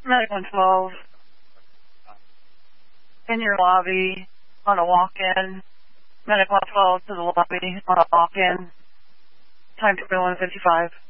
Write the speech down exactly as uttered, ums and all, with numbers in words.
Medic one twelve, in your lobby on a walk-in. Medic one twelve to the lobby on a walk-in. Time to one fifty-five.